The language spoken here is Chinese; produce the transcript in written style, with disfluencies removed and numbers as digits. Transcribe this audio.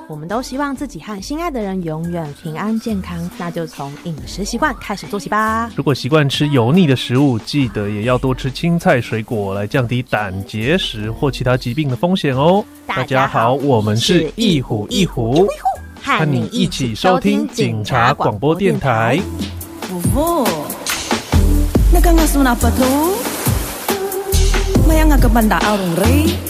我们都希望自己和心爱的人永远平安健康，那就从饮食习惯开始做起吧。 如果习惯吃油腻的食物，记得也要多吃青菜水果，来降低胆结石或其他疾病的风险哦。大家好，我们是一虎一虎，和你一起收听警察广播电台。 Nagkangasunapatu Maya nga kabanda arong ray